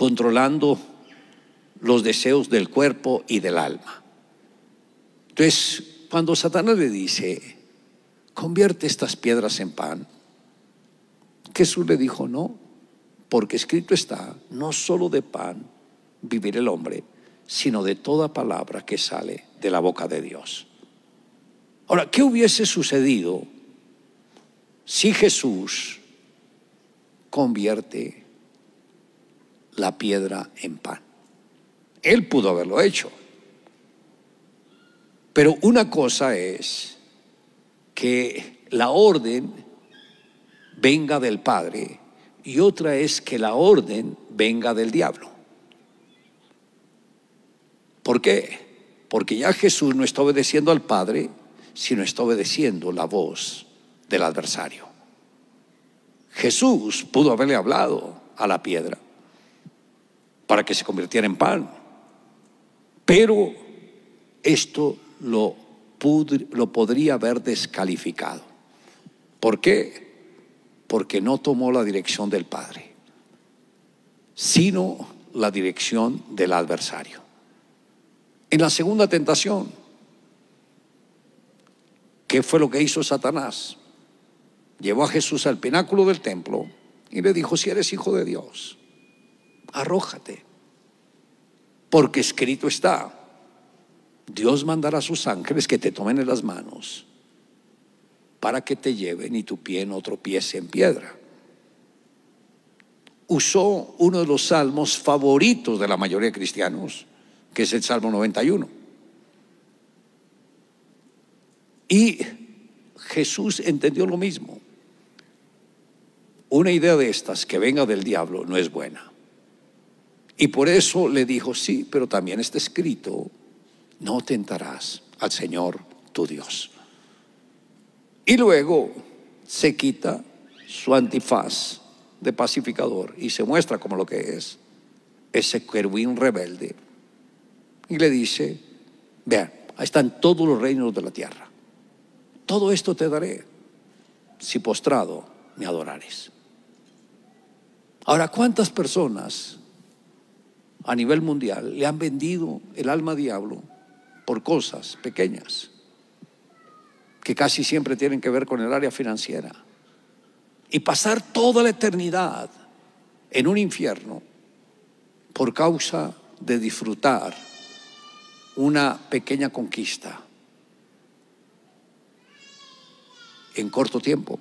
controlando los deseos del cuerpo y del alma. Entonces, cuando Satanás le dice, convierte estas piedras en pan, Jesús le dijo, no, porque escrito está, no solo de pan vivirá el hombre, sino de toda palabra que sale de la boca de Dios. Ahora, ¿qué hubiese sucedido si Jesús convierte la piedra en pan? Él pudo haberlo hecho. Pero una cosa es que la orden venga del Padre y otra es que la orden venga del diablo. ¿Por qué? Porque ya Jesús no está obedeciendo al Padre, sino está obedeciendo la voz del adversario. Jesús pudo haberle hablado a la piedra para que se convirtiera en pan, pero esto lo podría haber descalificado. ¿Por qué? Porque no tomó la dirección del Padre, sino la dirección del adversario. En la segunda tentación, ¿qué fue lo que hizo Satanás? Llevó a Jesús al pináculo del templo y le dijo, si eres hijo de Dios, arrójate, porque escrito está, Dios mandará a sus ángeles que te tomen en las manos para que te lleven y tu pie no tropiece en piedra. Usó uno de los salmos favoritos de la mayoría de cristianos, que es el Salmo 91. Y Jesús entendió lo mismo. Una idea de estas que venga del diablo no es buena. Y por eso le dijo, sí, pero también está escrito, no tentarás al Señor tu Dios. Y luego se quita su antifaz de pacificador y se muestra como lo que es, ese querubín rebelde. Y le dice, vean, ahí están todos los reinos de la tierra. Todo esto te daré si postrado me adorares. Ahora, ¿cuántas personas a nivel mundial le han vendido el alma al diablo por cosas pequeñas que casi siempre tienen que ver con el área financiera, y pasar toda la eternidad en un infierno por causa de disfrutar una pequeña conquista en corto tiempo?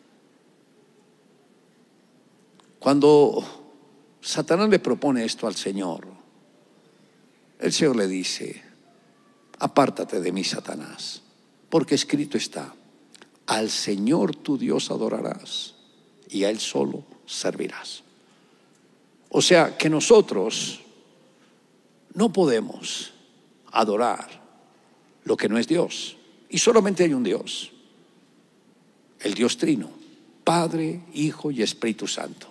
Cuando Satanás le propone esto al Señor, el Señor le dice, apártate de mí, Satanás, porque escrito está, al Señor tu Dios adorarás y a Él solo servirás. O sea que nosotros no podemos adorar lo que no es Dios, y solamente hay un Dios, el Dios Trino, Padre, Hijo y Espíritu Santo.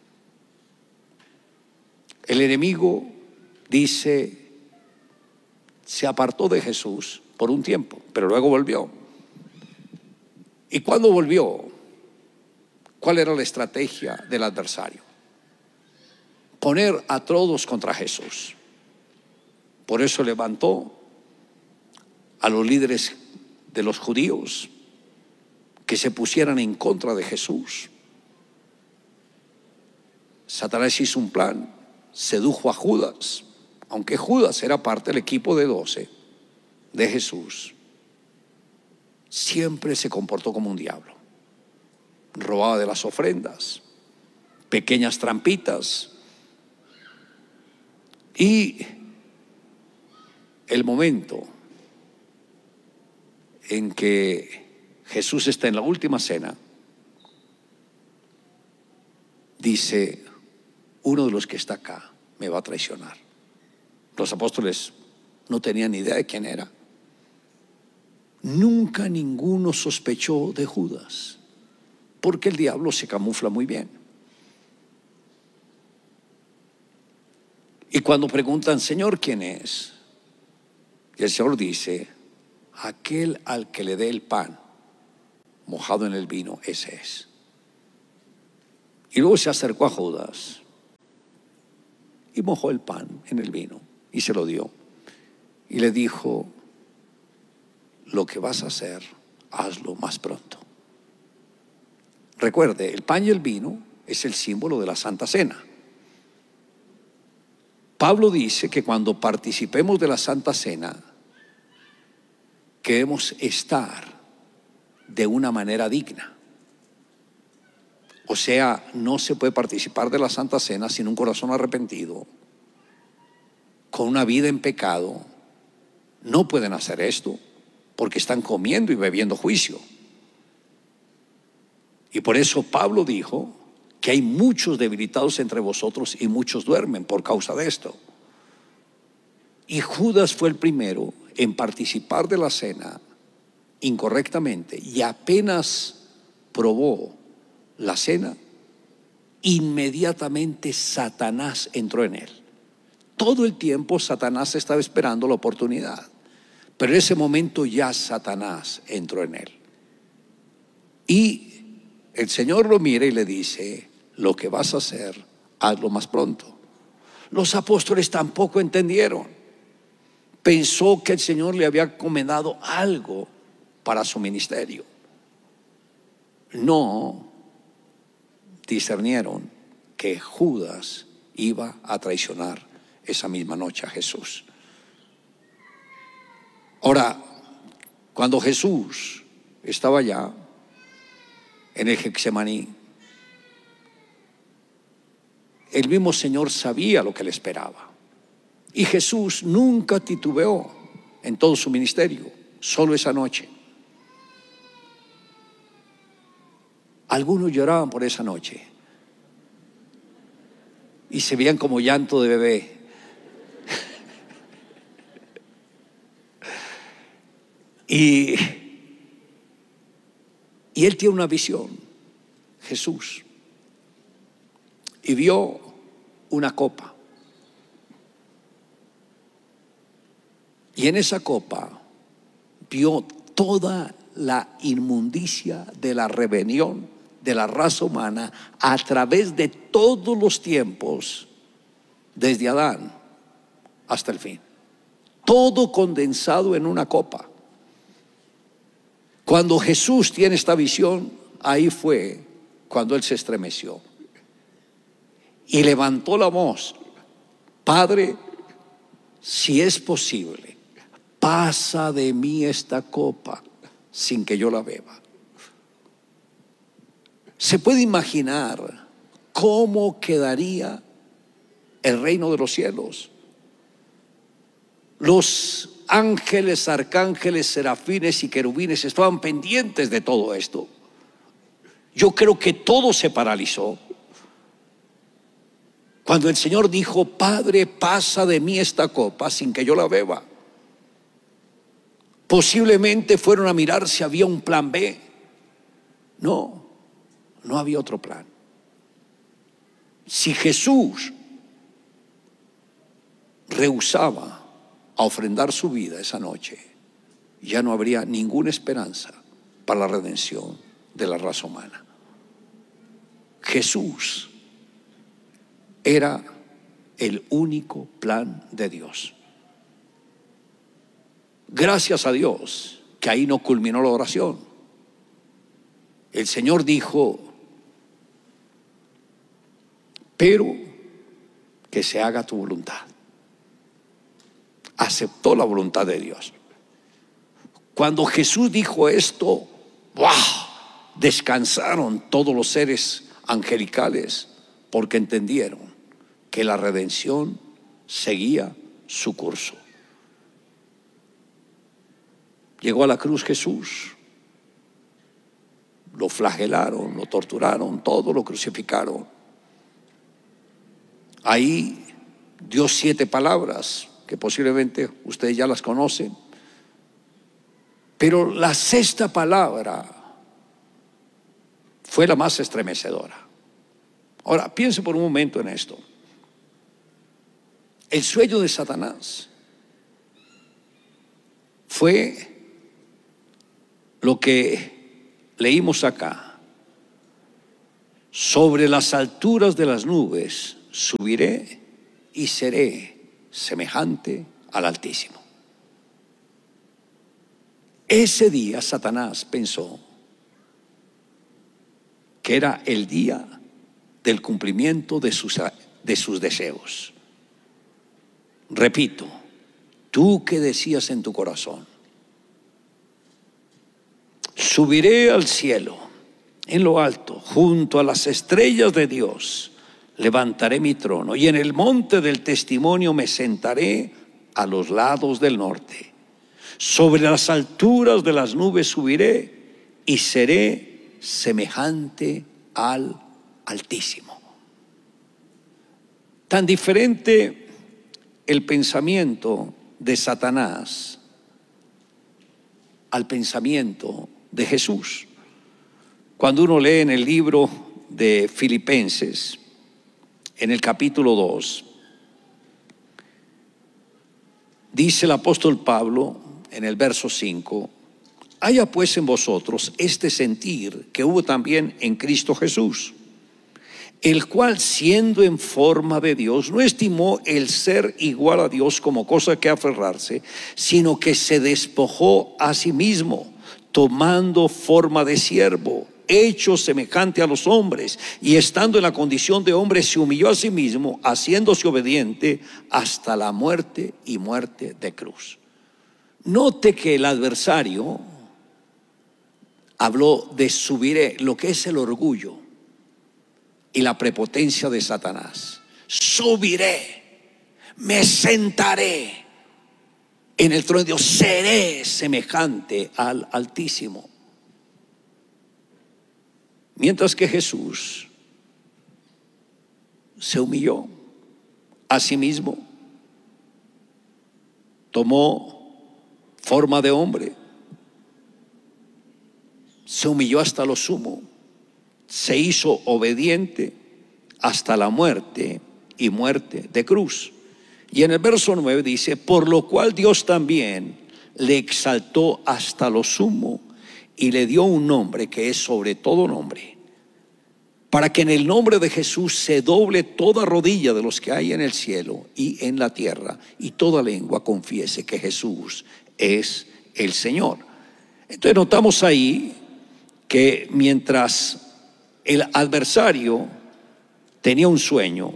El enemigo dice, se apartó de Jesús por un tiempo, pero luego volvió. ¿Y cuando volvió? ¿Cuál era la estrategia del adversario? Poner a todos contra Jesús. Por eso levantó a los líderes de los judíos que se pusieran en contra de Jesús. Satanás hizo un plan, sedujo a Judas, aunque Judas era parte del equipo de 12 de Jesús. Siempre se comportó como un diablo. Robaba de las ofrendas, pequeñas trampitas. Y el momento en que Jesús está en la última cena, dice, uno de los que está acá me va a traicionar. Los apóstoles no tenían ni idea de quién era. Nunca ninguno sospechó de Judas, porque el diablo se camufla muy bien. Y cuando preguntan, Señor, ¿quién es? Y el Señor dice, aquel al que le dé el pan mojado en el vino, ese es. Y luego se acercó a Judas y mojó el pan en el vino y se lo dio. Y le dijo: lo que vas a hacer, hazlo más pronto. Recuerde, el pan y el vino es el símbolo de la Santa Cena. Pablo dice que cuando participemos de la Santa Cena, queremos estar de una manera digna. O sea, no se puede participar de la Santa Cena sin un corazón arrepentido, con una vida en pecado. No pueden hacer esto porque están comiendo y bebiendo juicio. Y por eso Pablo dijo que hay muchos debilitados entre vosotros y muchos duermen por causa de esto. Y Judas fue el primero en participar de la cena incorrectamente, y apenas probó la cena, inmediatamente Satanás entró en él. Todo el tiempo Satanás estaba esperando la oportunidad, pero en ese momento ya Satanás entró en él. Y el Señor lo mira y le dice: lo que vas a hacer, hazlo más pronto. Los apóstoles tampoco entendieron. Pensó que el Señor le había encomendado algo para su ministerio. No discernieron que Judas iba a traicionar esa misma noche a Jesús. Ahora, cuando Jesús estaba allá en el Getsemaní, el mismo Señor sabía lo que le esperaba. Y Jesús nunca titubeó en todo su ministerio, solo esa noche. Algunos lloraban por esa noche y se veían como llanto de bebé. Y él tiene una visión, Jesús, y vio una copa. Y en esa copa vio toda la inmundicia de la rebelión de la raza humana a través de todos los tiempos, desde Adán hasta el fin. Todo condensado en una copa. Cuando Jesús tiene esta visión, ahí fue cuando él se estremeció y levantó la voz: Padre, si es posible, pasa de mí esta copa sin que yo la beba. ¿Se puede imaginar cómo quedaría el reino de los cielos? Los ángeles, arcángeles, serafines y querubines estaban pendientes de todo esto. Yo creo que todo se paralizó cuando el Señor dijo: Padre, pasa de mí esta copa sin que yo la beba. Posiblemente fueron a mirar si había un plan B. No había otro plan. Si Jesús rehusaba a ofrendar su vida esa noche, ya no habría ninguna esperanza para la redención de la raza humana. Jesús era el único plan de Dios. Gracias a Dios que ahí no culminó la oración. El Señor dijo: pero que se haga tu voluntad. Aceptó la voluntad de Dios. Cuando Jesús dijo esto, ¡wow!, descansaron todos los seres angelicales, porque entendieron que la redención seguía su curso. Llegó a la cruz Jesús, lo flagelaron, lo torturaron, todo lo crucificaron. Ahí dio 7 palabras que posiblemente ustedes ya las conocen, pero la 6ª palabra fue la más estremecedora. Ahora, piense por un momento en esto. El sueño de Satanás fue lo que leímos acá: sobre las alturas de las nubes subiré y seré semejante al Altísimo. Ese día Satanás pensó que era el día del cumplimiento de sus deseos. Repito, tú que decías en tu corazón: subiré al cielo, en lo alto, junto a las estrellas de Dios, levantaré mi trono, y en el monte del testimonio me sentaré a los lados del norte. Sobre las alturas de las nubes subiré y seré semejante al Altísimo. Tan diferente el pensamiento de Satanás al pensamiento de Jesús. Cuando uno lee en el libro de Filipenses, en el capítulo 2, dice el apóstol Pablo en el verso 5: haya pues en vosotros este sentir que hubo también en Cristo Jesús, el cual, siendo en forma de Dios, no estimó el ser igual a Dios como cosa que aferrarse, sino que se despojó a sí mismo, tomando forma de siervo, hecho semejante a los hombres, y estando en la condición de hombre, se humilló a sí mismo, haciéndose obediente hasta la muerte y muerte de cruz. Note que el adversario habló de subiré, lo que es el orgullo y la prepotencia de Satanás. Subiré, me sentaré en el trono de Dios, seré semejante al Altísimo. Mientras que Jesús se humilló a sí mismo, tomó forma de hombre, se humilló hasta lo sumo, se hizo obediente hasta la muerte y muerte de cruz. Y en el verso 9 dice: por lo cual Dios también le exaltó hasta lo sumo y le dio un nombre que es sobre todo nombre, para que en el nombre de Jesús se doble toda rodilla de los que hay en el cielo y en la tierra, y toda lengua confiese que Jesús es el Señor. Entonces notamos ahí que mientras el adversario tenía un sueño,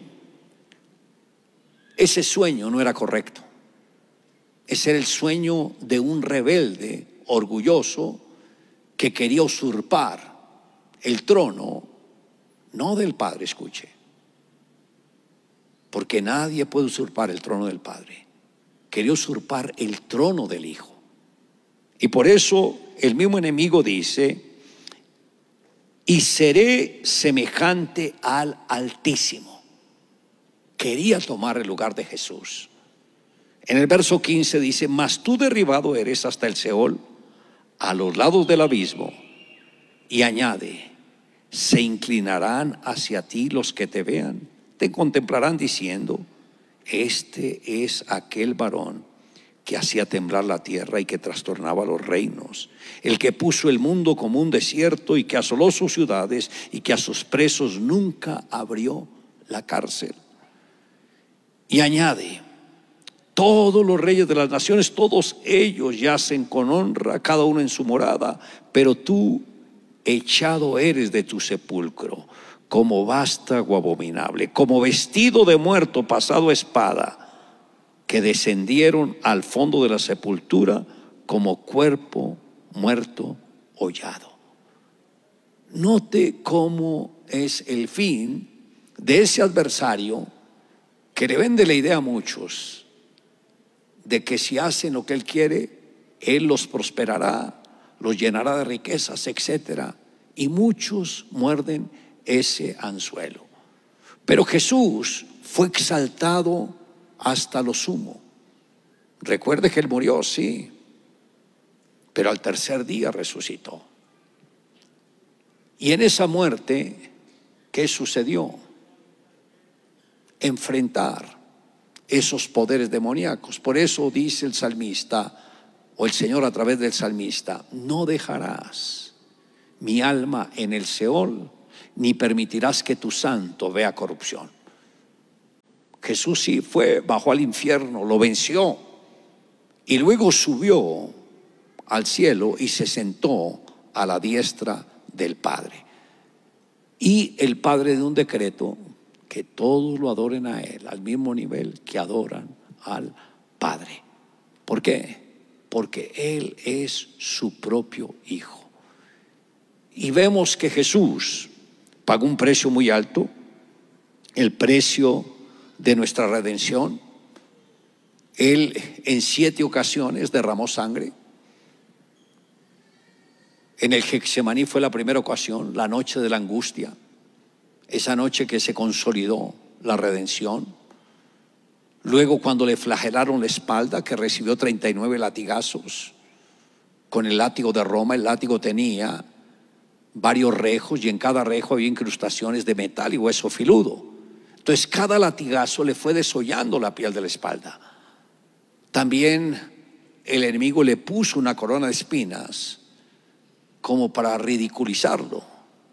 ese sueño no era correcto. Ese era el sueño de un rebelde orgulloso que quería usurpar el trono, no del Padre, escuche, porque nadie puede usurpar el trono del Padre. Quería usurpar el trono del Hijo. Y por eso el mismo enemigo dice: y seré semejante al Altísimo. Quería tomar el lugar de Jesús. En el verso 15 dice: mas tú derribado eres hasta el Seol, a los lados del abismo. Y añade: se inclinarán hacia ti los que te vean, te contemplarán diciendo: este es aquel varón que hacía temblar la tierra y que trastornaba los reinos, el que puso el mundo como un desierto y que asoló sus ciudades y que a sus presos nunca abrió la cárcel. Y añade: todos los reyes de las naciones, todos ellos yacen con honra, cada uno en su morada, pero tú echado eres de tu sepulcro como vástago abominable, como vestido de muerto pasado a espada, que descendieron al fondo de la sepultura como cuerpo muerto hollado. Note cómo es el fin de ese adversario que le vende la idea a muchos de que si hacen lo que él quiere, él los prosperará, los llenará de riquezas, etcétera. Y muchos muerden ese anzuelo. Pero Jesús fue exaltado hasta lo sumo. Recuerde que él murió, sí, pero al tercer día resucitó. Y en esa muerte, ¿qué sucedió? Enfrentar esos poderes demoníacos. Por eso dice el salmista, o el Señor a través del salmista: no dejarás mi alma en el Seol, ni permitirás que tu santo vea corrupción. Jesús sí fue, bajó al infierno, lo venció y luego subió al cielo y se sentó a la diestra del Padre. Y el Padre dio un decreto que todos lo adoren a Él al mismo nivel que adoran al Padre. ¿Por qué? Porque Él es su propio Hijo. Y vemos que Jesús pagó un precio muy alto, el precio de nuestra redención. Él en 7 ocasiones derramó sangre. En el Getsemaní fue la primera ocasión, la noche de la angustia, esa noche que se consolidó la redención. Luego, cuando le flagelaron la espalda, que recibió 39 latigazos con el látigo de Roma. El látigo tenía varios rejos y en cada rejo había incrustaciones de metal y hueso filudo. Entonces cada latigazo le fue desollando la piel de la espalda. También el enemigo le puso una corona de espinas como para ridiculizarlo.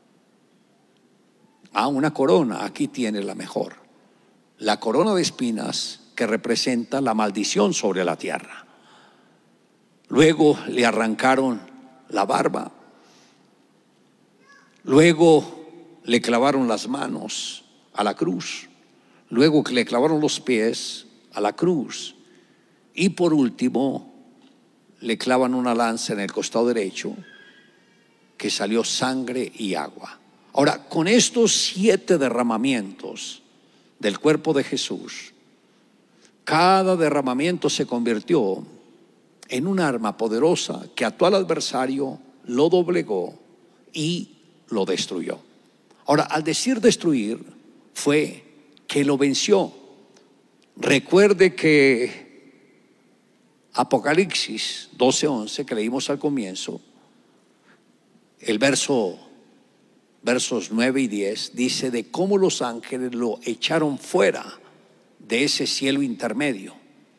Una corona, aquí tiene la mejor. La corona de espinas que representa la maldición sobre la tierra. Luego le arrancaron la barba. Luego le clavaron las manos a la cruz. Luego que le clavaron los pies a la cruz. Y por último le clavan una lanza en el costado derecho, que salió sangre y agua. Ahora, con estos 7 derramamientos del cuerpo de Jesús, cada derramamiento se convirtió en un arma poderosa que ató al adversario, lo doblegó y lo destruyó. Ahora, al decir destruir, fue que lo venció. Recuerde que Apocalipsis 12:11, que leímos al comienzo, el versos 9 y 10, dice de cómo los ángeles lo echaron fuera de ese cielo intermedio.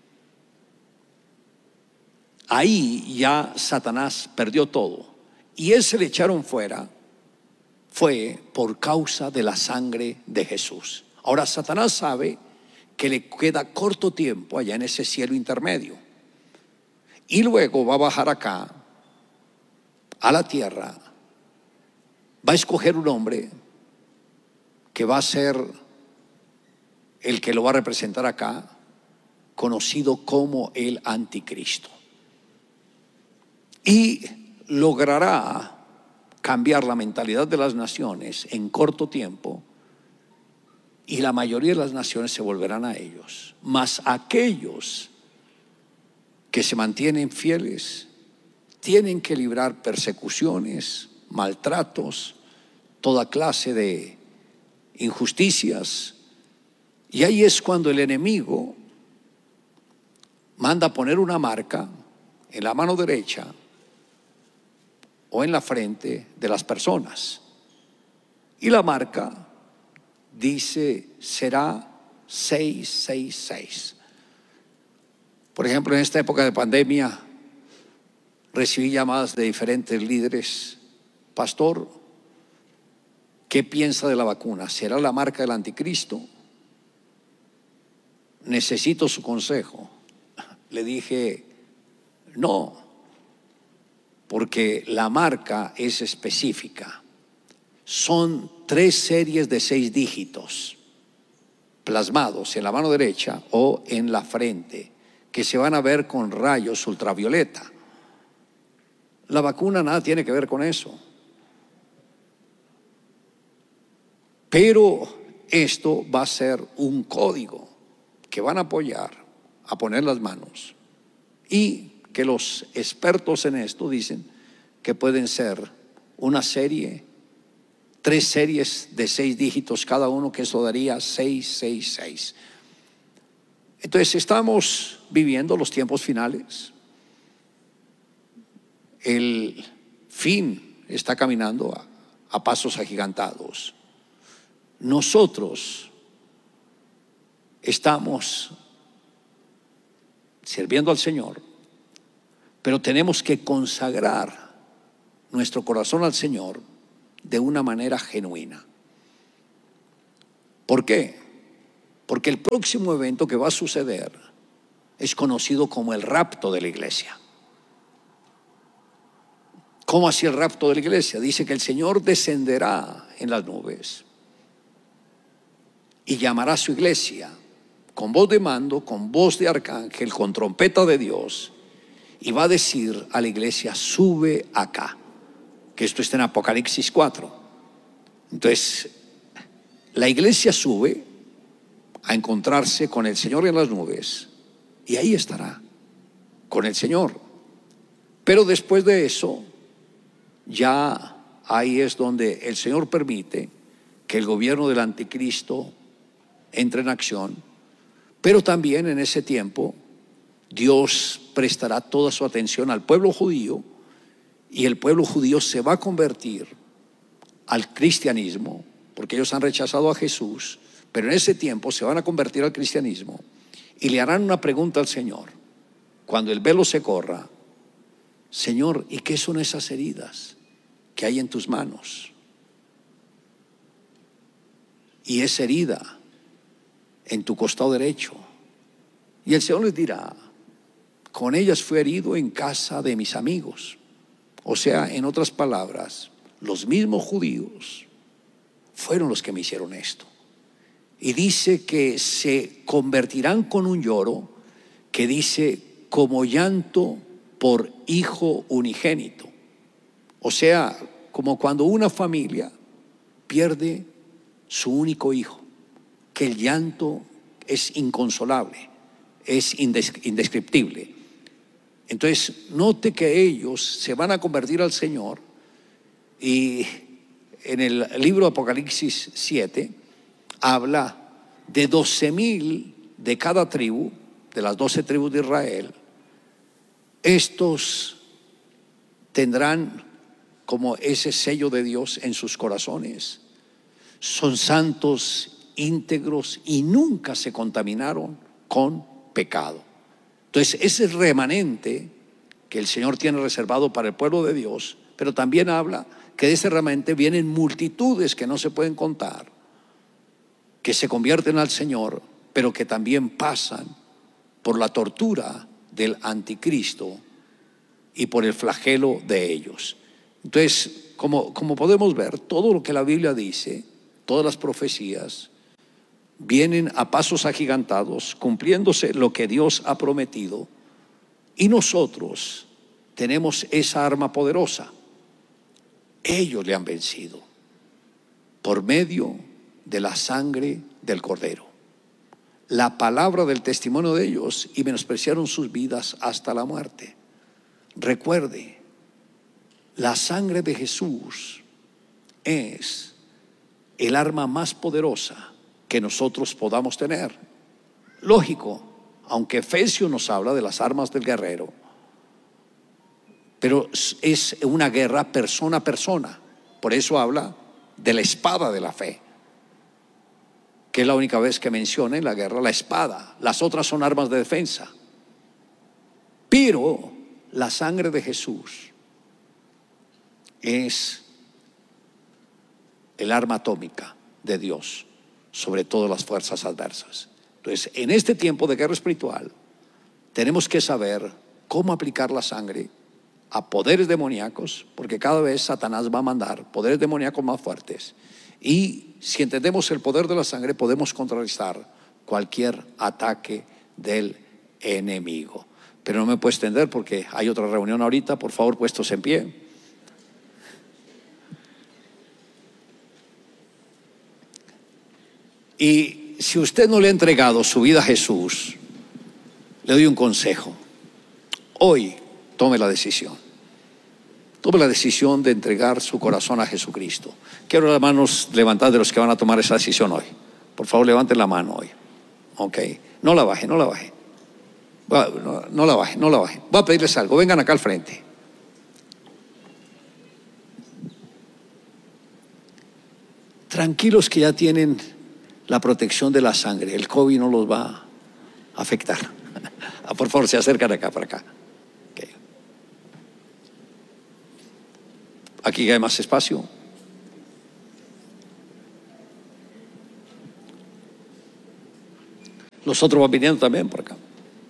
Ahí ya Satanás perdió todo. Y ese le echaron fuera fue por causa de la sangre de Jesús. Ahora Satanás sabe que le queda corto tiempo allá en ese cielo intermedio. Y luego va a bajar acá, a la tierra. Va a escoger un hombre que va a ser el que lo va a representar acá, conocido como el anticristo. Y logrará cambiar la mentalidad de las naciones en corto tiempo, y la mayoría de las naciones se volverán a ellos. Mas aquellos que se mantienen fieles tienen que librar persecuciones, maltratos, toda clase de injusticias. Y ahí es cuando el enemigo manda poner una marca en la mano derecha o en la frente de las personas. Y la marca dice será 666. Por ejemplo, en esta época de pandemia recibí llamadas de diferentes líderes. Pastor, ¿qué piensa de la vacuna? ¿Será la marca del anticristo? Necesito su consejo. Le dije, no, porque la marca es específica. Son 3 series de 6 dígitos plasmados en la mano derecha o en la frente, que se van a ver con rayos ultravioleta. La vacuna nada tiene que ver con eso. Pero esto va a ser un código que van a apoyar, a poner las manos, y que los expertos en esto dicen que pueden ser una serie, 3 series de 6 dígitos cada uno, que eso daría 666. Entonces estamos viviendo los tiempos finales. El fin está caminando a pasos agigantados. Nosotros estamos sirviendo al Señor, pero tenemos que consagrar nuestro corazón al Señor de una manera genuina. ¿Por qué? Porque el próximo evento que va a suceder es conocido como el rapto de la iglesia. ¿Cómo así el rapto de la iglesia? Dice que el Señor descenderá en las nubes y llamará a su iglesia con voz de mando, con voz de arcángel, con trompeta de Dios, y va a decir a la iglesia: sube acá. Que esto está en Apocalipsis 4. Entonces, la iglesia sube a encontrarse con el Señor en las nubes, y ahí estará con el Señor. Pero después de eso, ya ahí es donde el Señor permite que el gobierno del anticristo entre en acción. Pero también en ese tiempo Dios prestará toda su atención al pueblo judío, y el pueblo judío se va a convertir al cristianismo, porque ellos han rechazado a Jesús, pero en ese tiempo se van a convertir al cristianismo y le harán una pregunta al Señor cuando el velo se corra: Señor, ¿y qué son esas heridas que hay en tus manos? Y esa herida en tu costado derecho. Y el Señor les dirá: con ellas fui herido en casa de mis amigos. O sea, en otras palabras, los mismos judíos fueron los que me hicieron esto. Y dice que se convertirán con un lloro que dice como llanto por hijo unigénito. O sea, como cuando una familia pierde su único hijo, que el llanto es inconsolable, es indescriptible. Entonces, note que ellos se van a convertir al Señor, y en el libro de Apocalipsis 7 habla de 12,000 de cada tribu, de las 12 tribus de Israel. Estos tendrán como ese sello de Dios en sus corazones. Son santos, íntegros, y nunca se contaminaron con pecado. Entonces, ese es el remanente que el Señor tiene reservado para el pueblo de Dios. Pero también habla que de ese remanente vienen multitudes que no se pueden contar, que se convierten al Señor, pero que también pasan por la tortura del anticristo y por el flagelo de ellos. Entonces, como podemos ver, todo lo que la Biblia dice, todas las profecías, vienen a pasos agigantados, cumpliéndose lo que Dios ha prometido. Y nosotros tenemos esa arma poderosa. Ellos le han vencido por medio de la sangre del Cordero, la palabra del testimonio de ellos, y menospreciaron sus vidas hasta la muerte. Recuerde, la sangre de Jesús es el arma más poderosa que nosotros podamos tener. Lógico, aunque Efesios nos habla de las armas del guerrero, pero es una guerra persona a persona. Por eso habla de la espada de la fe, que es la única vez que menciona en la guerra la espada. Las otras son armas de defensa. Pero la sangre de Jesús es el arma atómica de Dios sobre todas las fuerzas adversas. Entonces, en este tiempo de guerra espiritual, tenemos que saber cómo aplicar la sangre a poderes demoníacos, porque cada vez Satanás va a mandar poderes demoníacos más fuertes. Y si entendemos el poder de la sangre, podemos contrarrestar cualquier ataque del enemigo. Pero no me puedo extender porque hay otra reunión ahorita. Por favor, puestos en pie. Y si usted no le ha entregado su vida a Jesús, le doy un consejo. Hoy tome la decisión. Tome la decisión de entregar su corazón a Jesucristo. Quiero las manos levantadas de los que van a tomar esa decisión hoy. Por favor, levanten la mano hoy. Ok. No la baje, no la baje. No la baje, no la baje. Voy a pedirles algo. Vengan acá al frente. Tranquilos que ya tienen la protección de la sangre. El COVID no los va a afectar. Por favor, se acercan acá, para acá. Okay. Aquí hay más espacio. Los otros van viniendo también por acá.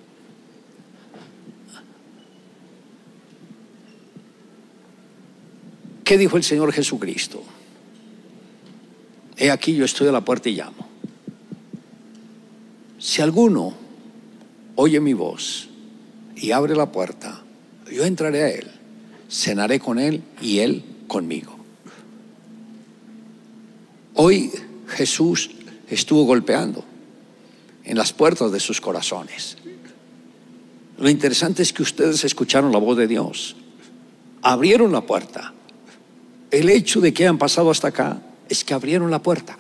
¿Qué dijo el Señor Jesucristo? He aquí, yo estoy a la puerta y llamo. Si alguno oye mi voz y abre la puerta, yo entraré a él, cenaré con él y él conmigo. Hoy Jesús estuvo golpeando en las puertas de sus corazones. Lo interesante es que ustedes escucharon la voz de Dios, abrieron la puerta. El hecho de que hayan pasado hasta acá es que abrieron la puerta.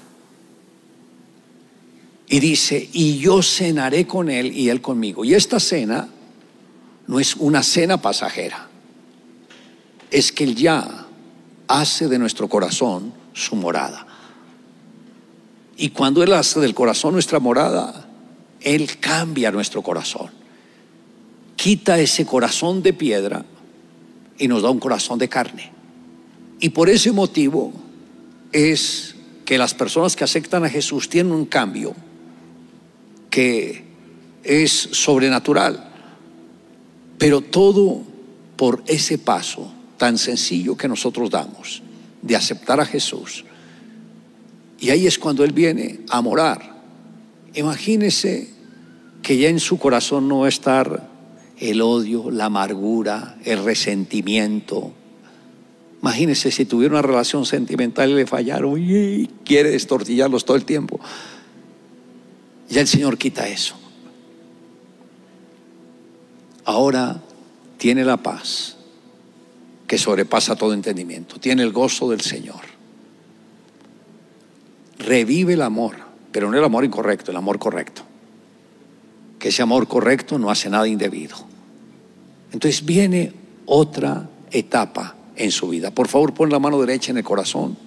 Y dice, y yo cenaré con él y él conmigo. Y esta cena no es una cena pasajera, es que él ya hace de nuestro corazón su morada. Y cuando él hace del corazón nuestra morada, él cambia nuestro corazón, quita ese corazón de piedra y nos da un corazón de carne. Y por ese motivo es que las personas que aceptan a Jesús tienen un cambio que es sobrenatural, pero todo por ese paso tan sencillo que nosotros damos de aceptar a Jesús. Y ahí es cuando Él viene a morar. Imagínese que ya en su corazón no va a estar el odio, la amargura, el resentimiento. Imagínese si tuviera una relación sentimental y le fallaron y quiere destortillarlos todo el tiempo. Ya el Señor quita eso. Ahora tiene la paz que sobrepasa todo entendimiento. Tiene el gozo del Señor. Revive el amor, pero no el amor incorrecto, el amor correcto. Que ese amor correcto no hace nada indebido. Entonces viene otra etapa en su vida. Por favor, pon la mano derecha en el corazón.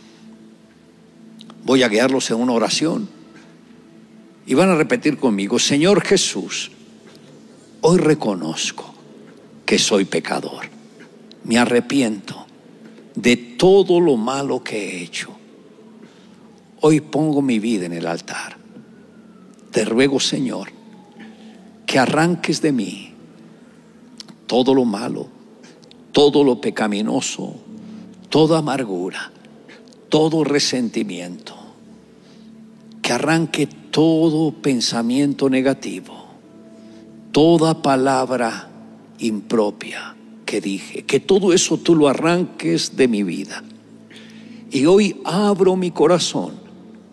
Voy a guiarlos en una oración y van a repetir conmigo: Señor Jesús, hoy reconozco que soy pecador. Me arrepiento de todo lo malo que he hecho. Hoy pongo mi vida en el altar. Te ruego, Señor, que arranques de mí todo lo malo, todo lo pecaminoso, toda amargura, todo resentimiento. Que arranque todo pensamiento negativo, toda palabra impropia que dije. Que todo eso tú lo arranques de mi vida. Y hoy abro mi corazón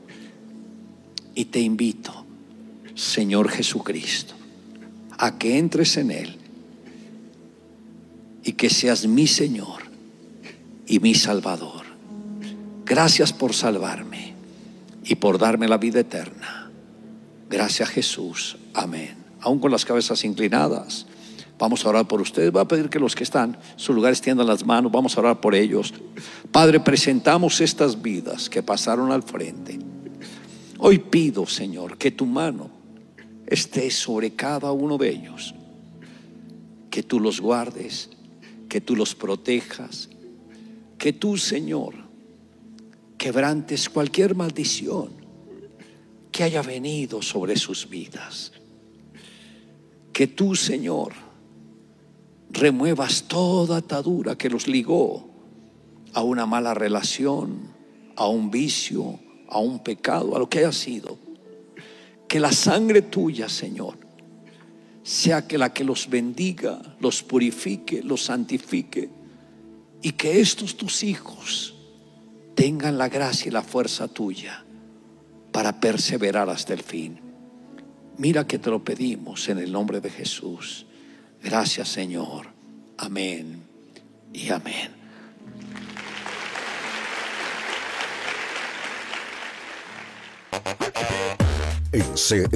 y te invito, Señor Jesucristo, a que entres en él y que seas mi Señor y mi Salvador. Gracias por salvarme y por darme la vida eterna. Gracias, Jesús. Amén. Aún con las cabezas inclinadas, vamos a orar por ustedes. Voy a pedir que los que están en sus lugares tiendan las manos. Vamos a orar por ellos. Padre, presentamos estas vidas que pasaron al frente. Hoy pido, Señor, que tu mano esté sobre cada uno de ellos. Que tú los guardes, que tú los protejas. Que tú, Señor, quebrantes cualquier maldición que haya venido sobre sus vidas. Que tú, Señor, remuevas toda atadura que los ligó a una mala relación, a un vicio, a un pecado, a lo que haya sido. Que la sangre tuya, Señor, sea que la que los bendiga, los purifique, los santifique, y que estos tus hijos tengan la gracia y la fuerza tuya para perseverar hasta el fin. Mira que te lo pedimos en el nombre de Jesús. Gracias, Señor. Amén y amén. En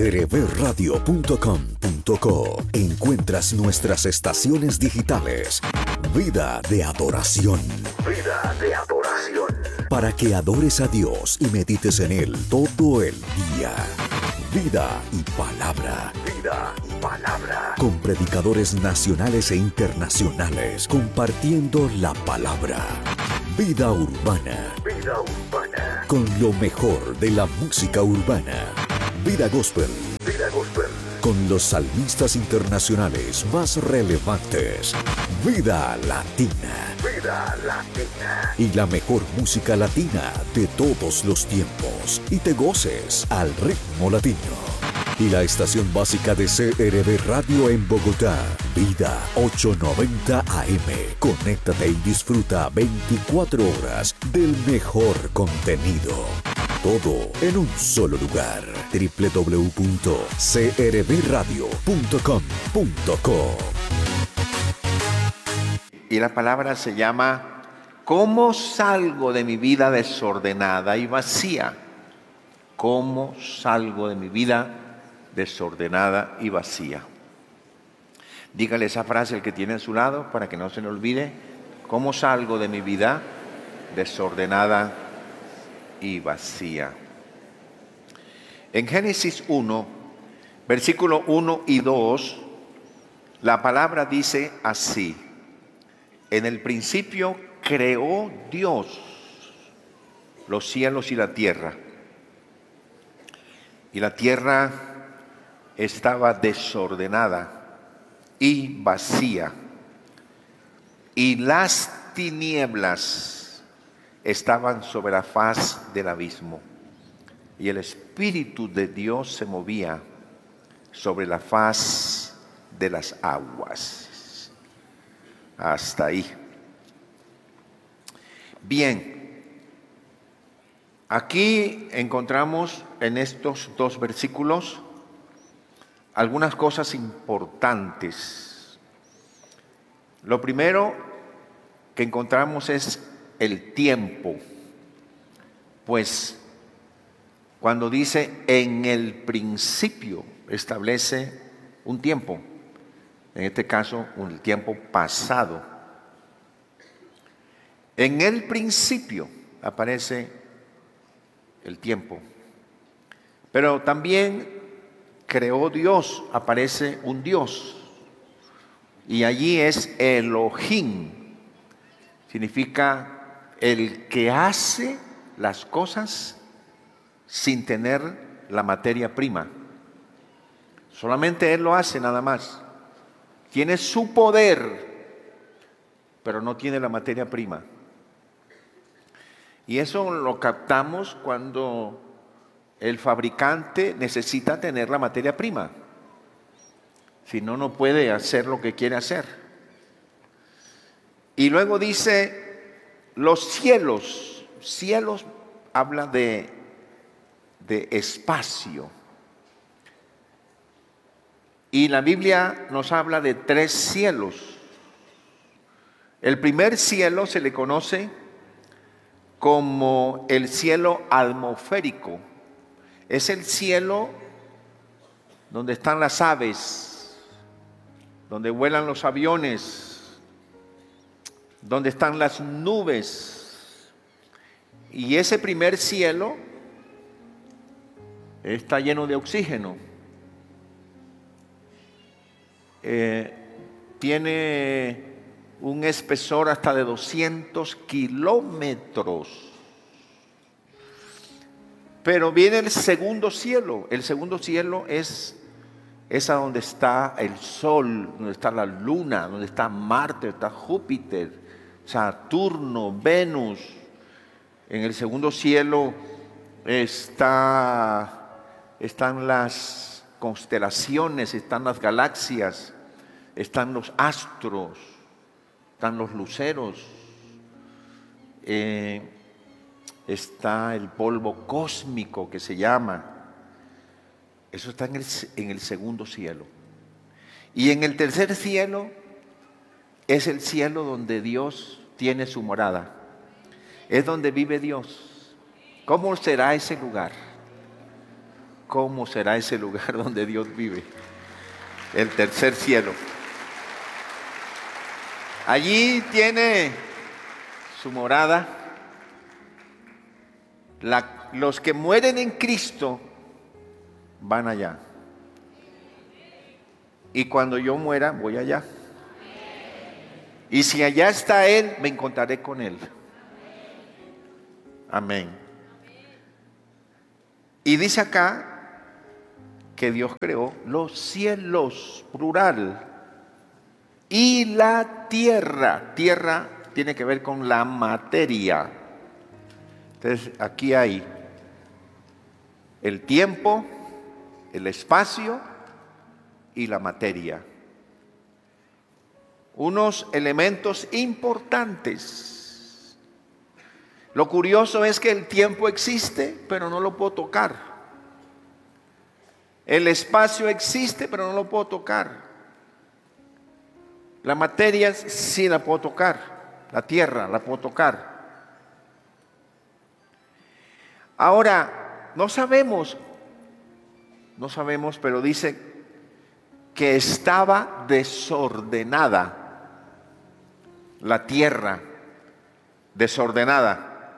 crbradio.com.co encuentras nuestras estaciones digitales. Vida de adoración. Vida de adoración. Para que adores a Dios y medites en Él todo el día. Vida y palabra. Vida y palabra. Con predicadores nacionales e internacionales compartiendo la palabra. Vida urbana. Vida urbana. Con lo mejor de la música urbana. Vida gospel. Con los salmistas internacionales más relevantes. Vida Latina. Y la mejor música latina de todos los tiempos. Y te goces al ritmo latino. Y la estación básica de CRB Radio en Bogotá. Vida 890 AM. Conéctate y disfruta 24 horas del mejor contenido. Todo en un solo lugar. www.crbradio.com.co. Y la palabra se llama ¿Cómo salgo de mi vida desordenada y vacía? ¿Cómo salgo de mi vida desordenada y vacía? Dígale esa frase al que tiene a su lado para que no se le olvide. ¿Cómo salgo de mi vida desordenada y vacía? En Génesis 1, versículo 1 y 2, la palabra dice así: en el principio creó Dios los cielos y la tierra. Y la tierra estaba desordenada y vacía. Y las tinieblas estaban sobre la faz del abismo. Y el Espíritu de Dios se movía sobre la faz de las aguas. Hasta ahí. Bien, aquí encontramos en estos dos versículos algunas cosas importantes. Lo primero que encontramos es el tiempo, pues cuando dice en el principio establece un tiempo. En este caso, un tiempo pasado. En el principio aparece el tiempo. Pero también creó Dios, aparece un Dios. Y allí es Elohim. Significa el que hace las cosas sin tener la materia prima. Solamente Él lo hace, nada más. Tiene su poder, pero no tiene la materia prima. Y eso lo captamos cuando el fabricante necesita tener la materia prima. Si no, no puede hacer lo que quiere hacer. Y luego dice, los cielos. Cielos habla de espacio. Y la Biblia nos habla de 3 cielos. El primer cielo se le conoce como el cielo atmosférico. Es el cielo donde están las aves, donde vuelan los aviones, donde están las nubes. Y ese primer cielo está lleno de oxígeno. Tiene un espesor hasta de 200 kilómetros. Pero viene el segundo cielo. El segundo cielo es a donde está el Sol, donde está la Luna, donde está Marte, está Júpiter, Saturno, Venus. En el segundo cielo están las constelaciones, están las galaxias, están los astros, están los luceros, está el polvo cósmico que se llama. Eso está en el segundo cielo. Y en el tercer cielo es el cielo donde Dios tiene su morada. Es donde vive Dios. ¿Cómo será ese lugar? ¿Cómo será ese lugar donde Dios vive? El tercer cielo. Allí tiene su morada. Los que mueren en Cristo van allá. Y cuando yo muera, voy allá. Y si allá está Él, me encontraré con Él. Amén. Y dice acá que Dios creó los cielos, plural, y la tierra. Tierra tiene que ver con la materia. Entonces, aquí hay el tiempo, el espacio y la materia. Unos elementos importantes. Lo curioso es que el tiempo existe, pero no lo puedo tocar. El espacio existe, pero no lo puedo tocar. La materia sí la puedo tocar. La tierra la puedo tocar. Ahora, no sabemos, pero dice que estaba desordenada la tierra, desordenada.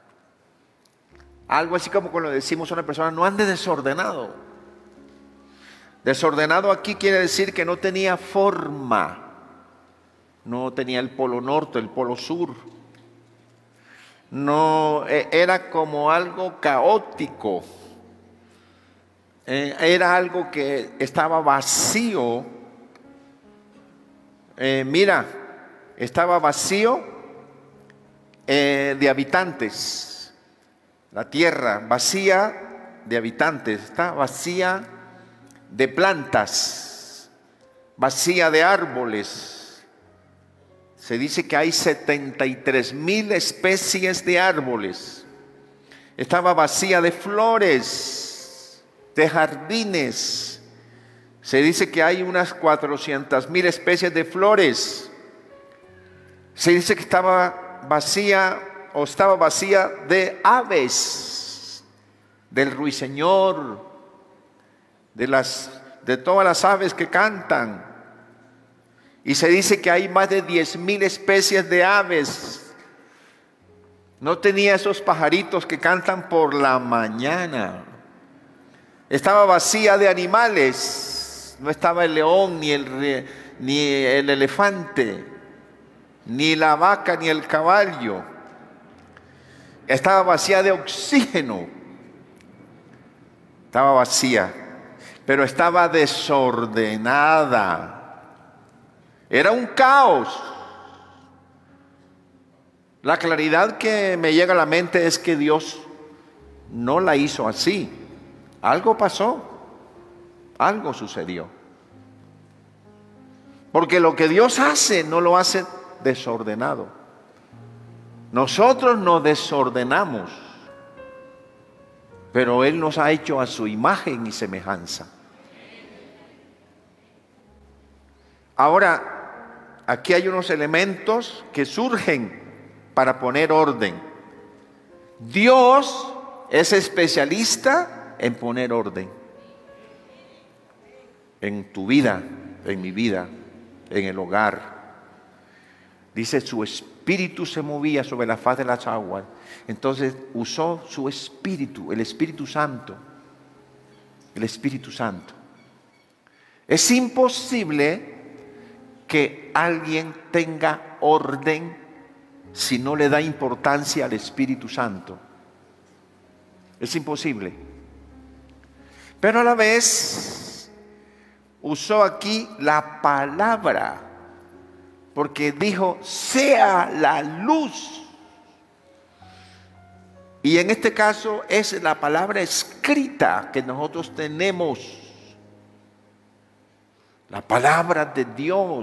Algo así como cuando le decimos a una persona, no ande desordenado. Desordenado aquí quiere decir que no tenía forma, no tenía el polo norte, el polo sur. No, era como algo caótico. Era algo que estaba vacío. Estaba vacío de habitantes. La tierra vacía de habitantes, está vacía de plantas, vacía de árboles. Se dice que hay 73,000 especies de árboles. Estaba vacía de flores, de jardines. Se dice que hay unas 400,000 especies de flores. Se dice que estaba vacía de aves, del ruiseñor, de todas las aves que cantan. Y se dice que hay más de 10,000 especies de aves. No tenía esos pajaritos que cantan por la mañana. Estaba vacía de animales. No estaba el león, ni el elefante, ni la vaca, ni el caballo. Estaba vacía de oxígeno. Estaba vacía, pero estaba desordenada. Era un caos. La claridad que me llega a la mente es que Dios no la hizo así. Algo pasó, algo sucedió. Porque lo que Dios hace, no lo hace desordenado. Nosotros nos desordenamos, pero Él nos ha hecho a su imagen y semejanza. Ahora, aquí hay unos elementos que surgen para poner orden. Dios es especialista en poner orden. En tu vida, en mi vida, en el hogar. Dice, su espíritu se movía sobre la faz de las aguas. Entonces usó su espíritu, el Espíritu Santo. El Espíritu Santo. Es imposible que alguien tenga orden si no le da importancia al Espíritu Santo. Es imposible. Pero a la vez usó aquí la palabra, porque dijo, sea la luz. Y en este caso es la palabra escrita que nosotros tenemos. La palabra de Dios,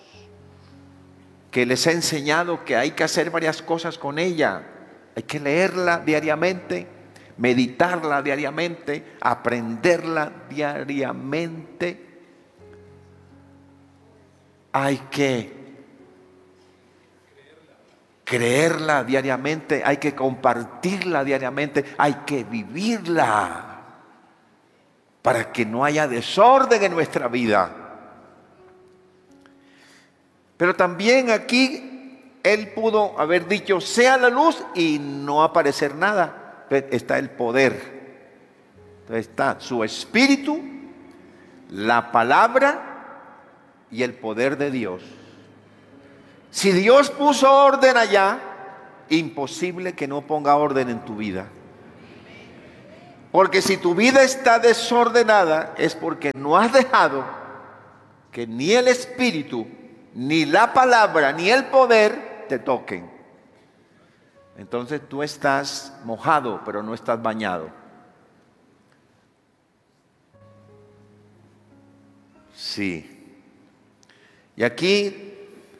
que les he enseñado que hay que hacer varias cosas con ella. Hay que leerla diariamente, meditarla diariamente, aprenderla diariamente. Hay que creerla diariamente, hay que compartirla diariamente, hay que vivirla para que no haya desorden en nuestra vida. Pero también aquí Él pudo haber dicho, sea la luz, y no aparecer nada. Está el poder. Entonces está su espíritu, la palabra y el poder de Dios. Si Dios puso orden allá, imposible que no ponga orden en tu vida. Porque si tu vida está desordenada es porque no has dejado que ni el Espíritu, ni la palabra, ni el poder te toquen. Entonces tú estás mojado, pero no estás bañado. Sí. Y aquí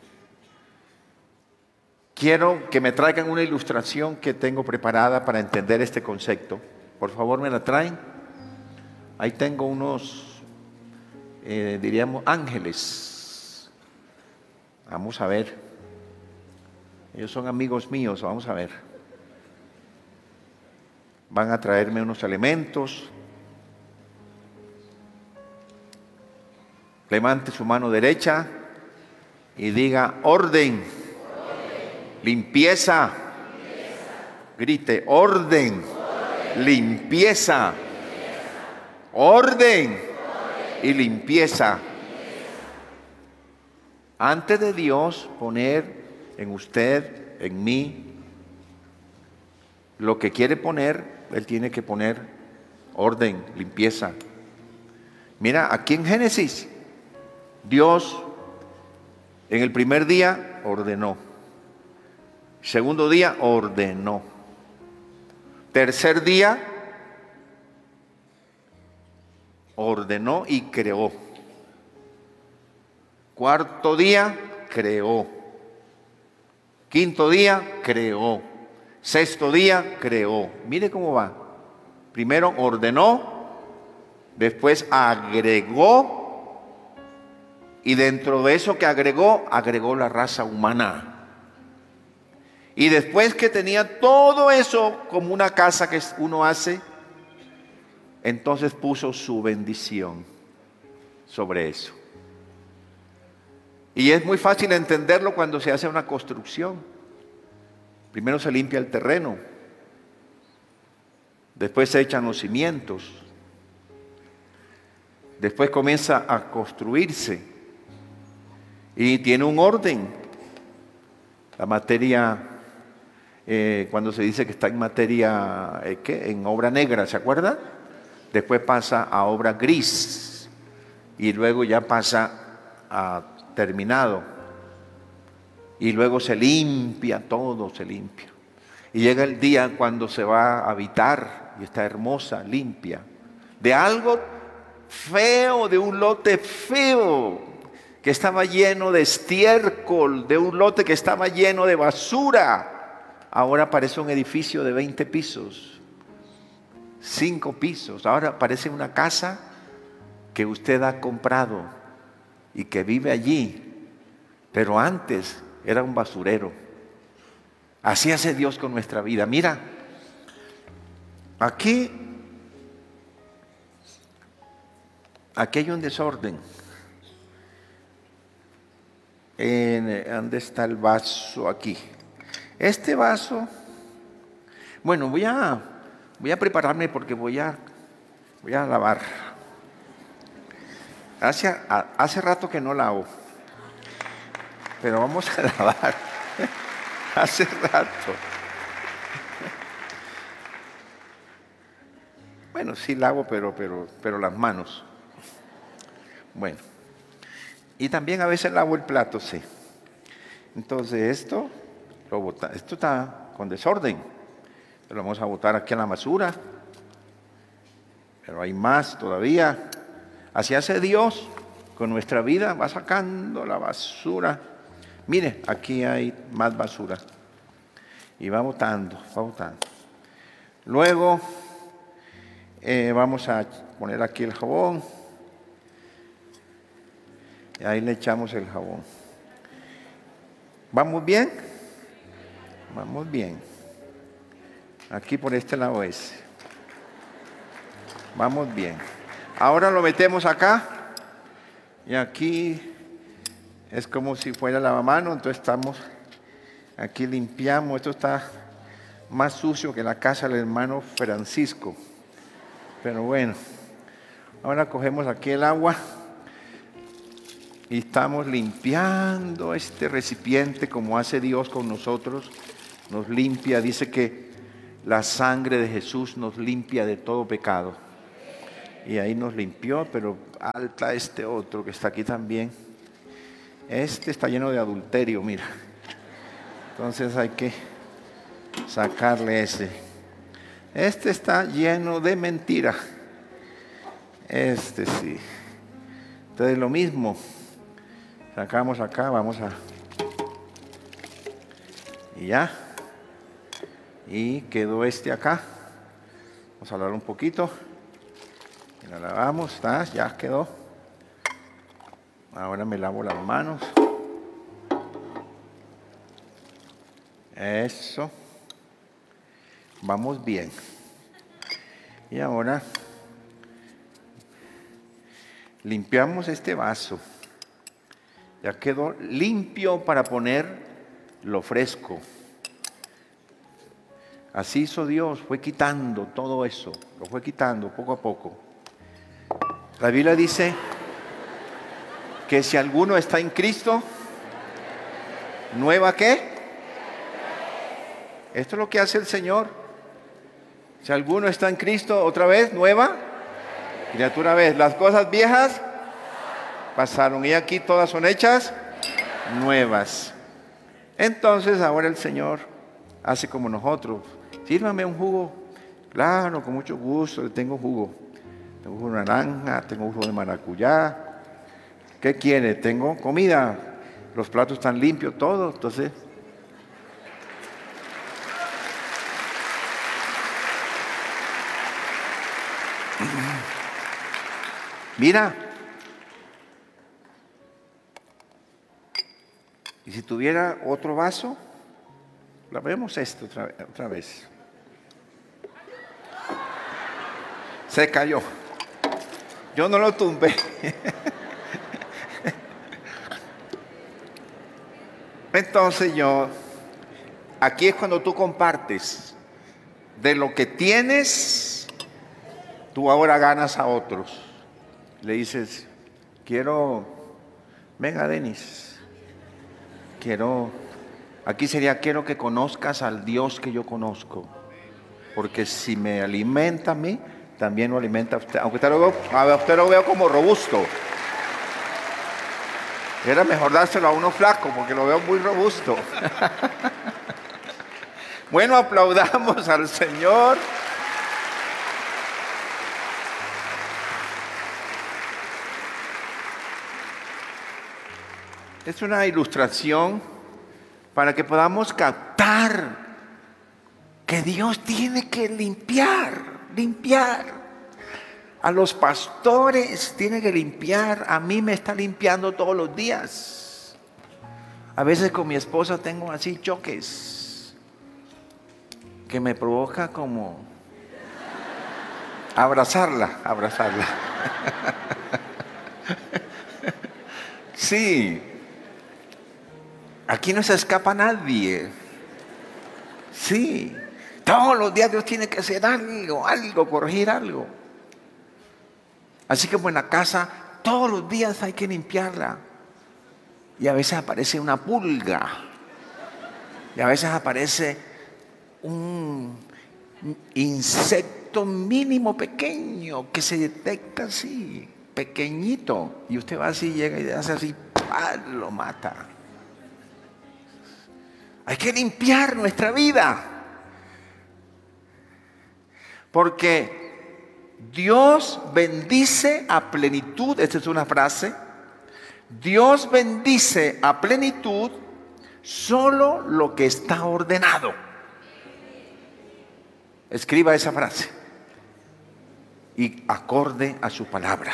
quiero que me traigan una ilustración que tengo preparada para entender este concepto. Por favor, me la traen. Ahí tengo unos, diríamos, ángeles. Vamos a ver. Ellos son amigos míos, vamos a ver. Van a traerme unos elementos. Levante su mano derecha y diga orden. Limpieza. Grite, orden. Limpieza. Orden y limpieza. Antes de Dios poner en usted, en mí, lo que quiere poner, Él tiene que poner orden, limpieza. Mira, aquí en Génesis, Dios en el primer día ordenó. Segundo día ordenó. Tercer día ordenó y creó. Cuarto día creó. Quinto día creó. Sexto día creó. Mire cómo va. Primero ordenó, después agregó, y dentro de eso que agregó la raza humana. Y después que tenía todo eso como una casa que uno hace, entonces puso su bendición sobre eso. Y es muy fácil entenderlo cuando se hace una construcción. Primero se limpia el terreno, después se echan los cimientos, después comienza a construirse y tiene un orden. La materia, cuando se dice que está en materia, en obra negra, ¿se acuerda? Después pasa a obra gris y luego ya pasa a terminado. Y luego se limpia, todo se limpia. Y llega el día cuando se va a habitar y está hermosa, limpia. De algo feo, de un lote feo que estaba lleno de estiércol, de un lote que estaba lleno de basura. Ahora parece un edificio de 20 pisos, 5 pisos. Ahora parece una casa que usted ha comprado y que vive allí. Pero antes era un basurero. Así hace Dios con nuestra vida. Mira, aquí hay un desorden. ¿Dónde está el vaso? Aquí. Este vaso, bueno, voy a prepararme porque voy a lavar. Hace rato que no lavo, pero vamos a lavar. Hace rato. Bueno, sí lavo, pero las manos. Bueno. Y también a veces lavo el plato, sí. Entonces esto está con desorden. Lo vamos a botar aquí en la basura. Pero hay más todavía. Así hace Dios con nuestra vida. Va sacando la basura. Mire, aquí hay más basura. Y va botando. Luego vamos a poner aquí el jabón. Y ahí le echamos el jabón. ¿Vamos bien? Vamos bien. Aquí por este lado es. Vamos bien. Ahora lo metemos acá. Y aquí es como si fuera lavamanos. Entonces estamos aquí, limpiamos. Esto está más sucio que la casa del hermano Francisco. Pero bueno. Ahora cogemos aquí el agua. Y estamos limpiando este recipiente como hace Dios con nosotros. Nos limpia. Dice que La sangre de Jesús nos limpia de todo pecado. Y ahí nos limpió, pero alta este otro que está aquí también. Este está lleno de adulterio, mira. Entonces hay que sacarle ese. Este está lleno de mentira. Este sí. Entonces lo mismo. Sacamos acá, vamos a... Y ya. Y quedó este acá. Vamos a hablar un poquito. Y la lavamos, ¿está? Ya quedó. Ahora me lavo las manos. Eso. Vamos bien. Y ahora limpiamos este vaso. Ya quedó limpio para poner lo fresco. Así hizo Dios, fue quitando todo eso, lo fue quitando poco a poco. La Biblia dice que si alguno está en Cristo, ¿nueva qué? Esto es lo que hace el Señor. Si alguno está en Cristo, otra vez, nueva criatura vez. Las cosas viejas pasaron y aquí todas son hechas nuevas. Entonces ahora el Señor hace como nosotros. Sírvame un jugo. Claro, con mucho gusto, le tengo jugo. Tengo jugo de naranja, tengo jugo de maracuyá. ¿Qué quiere? Tengo comida. Los platos están limpios, todos. Entonces, mira. Y si tuviera otro vaso, la vemos esto otra vez. Se cayó. Yo no lo tumbé. Entonces aquí es cuando tú compartes de lo que tienes, tú ahora ganas a otros. Le dices, venga Denis, aquí sería, quiero que conozcas al Dios que yo conozco. Porque si me alimenta a mí, también lo alimenta a usted. Aunque usted lo veo como robusto. Era mejor dárselo a uno flaco, porque lo veo muy robusto. Bueno, aplaudamos al Señor. Es una ilustración para que podamos captar que Dios tiene que limpiar. A los pastores tiene que limpiar. A mí me está limpiando todos los días. A veces con mi esposa tengo así choques que me provoca como abrazarla. Sí. Aquí no se escapa nadie. Sí. Todos los días Dios tiene que hacer algo, corregir algo. Así como en la casa, todos los días hay que limpiarla. Y a veces aparece una pulga. Y a veces aparece un insecto mínimo pequeño que se detecta así, pequeñito. Y usted va así, llega y hace así, lo mata. Hay que limpiar nuestra vida. Porque Dios bendice a plenitud. Esta es una frase. Dios bendice a plenitud solo lo que está ordenado. Escriba esa frase. Y acorde a su palabra.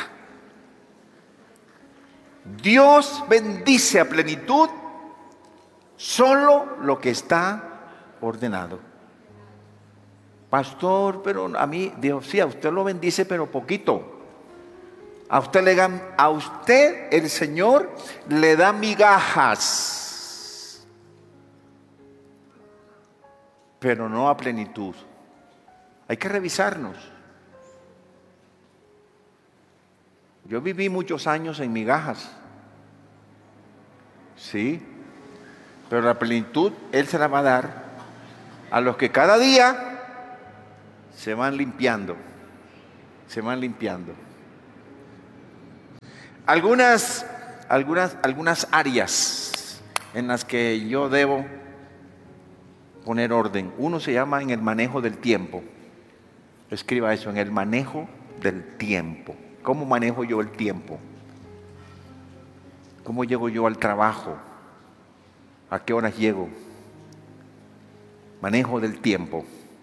Dios bendice a plenitud solo lo que está ordenado. Pastor, pero a mí, Dios, sí, a usted lo bendice, pero poquito. A usted el Señor le da migajas, pero no a plenitud. Hay que revisarnos. Yo viví muchos años en migajas. Sí. Pero la plenitud Él se la va a dar a los que cada día se van limpiando. Se van limpiando. Algunas áreas en las que yo debo poner orden. Uno se llama en el manejo del tiempo. Escriba eso, en el manejo del tiempo. ¿Cómo manejo yo el tiempo? ¿Cómo llego yo al trabajo? ¿A qué horas llego? Manejo del tiempo.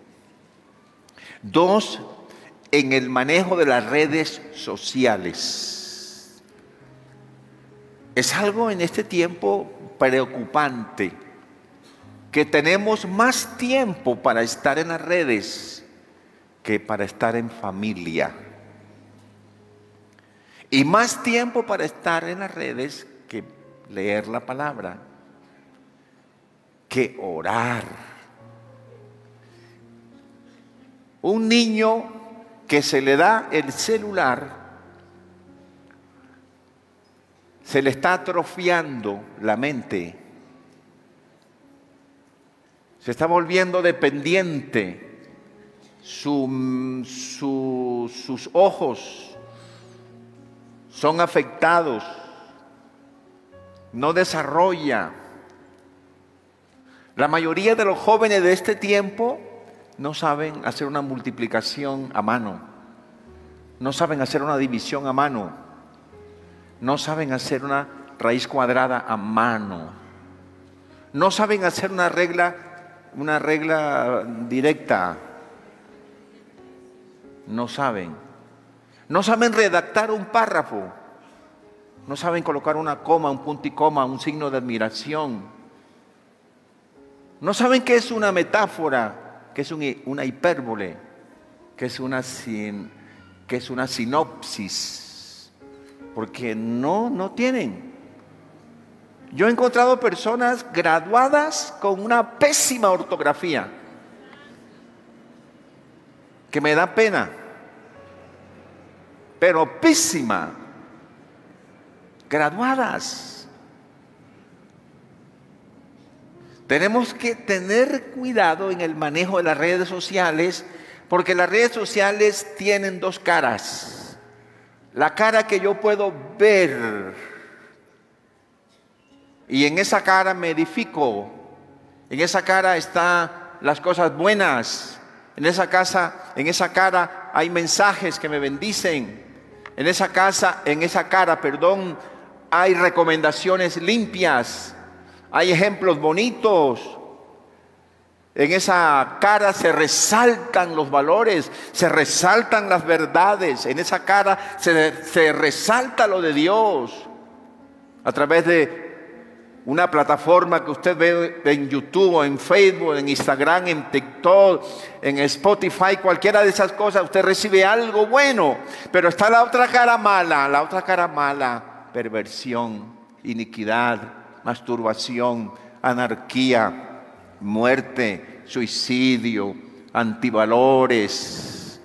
2, en el manejo de las redes sociales. Es algo en este tiempo preocupante, que tenemos más tiempo para estar en las redes que para estar en familia. Y más tiempo para estar en las redes que leer la palabra, que orar. Un niño que se le da el celular, se le está atrofiando la mente, se está volviendo dependiente, sus ojos son afectados, no desarrolla. La mayoría de los jóvenes de este tiempo no saben hacer una multiplicación a mano, no saben hacer una división a mano, no saben hacer una raíz cuadrada a mano, no saben hacer una regla directa, no saben redactar un párrafo, no saben colocar una coma, un punto y coma, un signo de admiración, no saben qué es una metáfora, qué es una hipérbole, qué es una sinopsis, porque no tienen. Yo he encontrado personas graduadas con una pésima ortografía, que me da pena, pero pésima, graduadas. Tenemos que tener cuidado en el manejo de las redes sociales, porque las redes sociales tienen 2 caras. La cara que yo puedo ver, y en esa cara me edifico, en esa cara están las cosas buenas, en esa cara hay mensajes que me bendicen, en esa cara, hay recomendaciones limpias, hay ejemplos bonitos. En esa cara se resaltan los valores, se resaltan las verdades. En esa cara se resalta lo de Dios. A través de una plataforma que usted ve en YouTube, en Facebook, en Instagram, en TikTok, en Spotify, cualquiera de esas cosas, usted recibe algo bueno. Pero está la otra cara mala, perversión, iniquidad, masturbación, anarquía, muerte, suicidio, antivalores,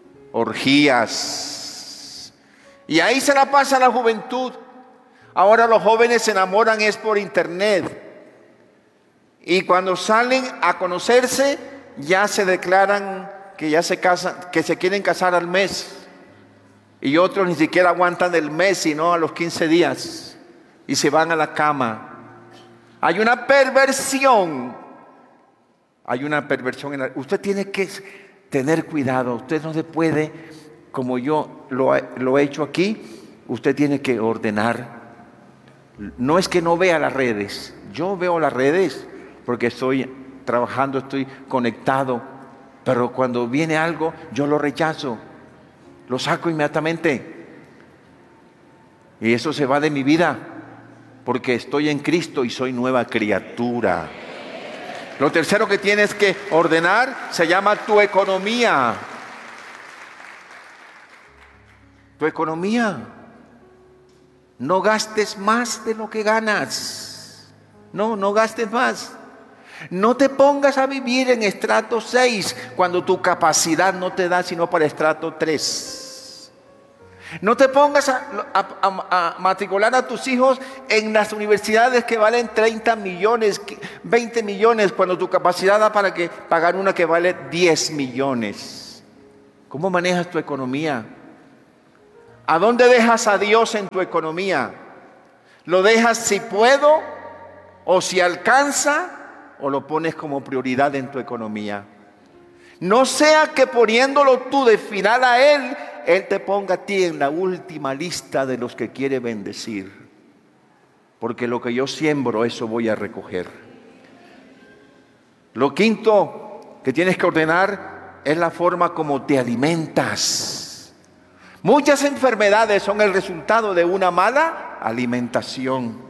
orgías. Y ahí se la pasa la juventud. Ahora los jóvenes se enamoran es por internet. Y cuando salen a conocerse, ya se declaran que ya se casan, que se quieren casar al mes. Y otros ni siquiera aguantan el mes, sino a los 15 días. Y se van a la cama. Hay una perversión. Usted tiene que tener cuidado. Usted no se puede, como yo lo he hecho aquí, usted tiene que ordenar. No es que no vea las redes. Yo veo las redes porque estoy trabajando, estoy conectado. Pero cuando viene algo, yo lo rechazo. Lo saco inmediatamente. Y eso se va de mi vida, porque estoy en Cristo y soy nueva criatura. Lo tercero que tienes que ordenar se llama tu economía. Tu economía. No gastes más de lo que ganas. No gastes más. No te pongas a vivir en estrato 6 cuando tu capacidad no te da sino para estrato 3. No te pongas a matricular a tus hijos en las universidades que valen 30 millones, 20 millones, cuando tu capacidad da para pagar una que vale 10 millones. ¿Cómo manejas tu economía? ¿A dónde dejas a Dios en tu economía? ¿Lo dejas si puedo o si alcanza o lo pones como prioridad en tu economía? No sea que poniéndolo tú de final a Él te ponga a ti en la última lista de los que quiere bendecir. Porque lo que yo siembro, eso voy a recoger. Lo quinto que tienes que ordenar es la forma como te alimentas. Muchas enfermedades son el resultado de una mala alimentación.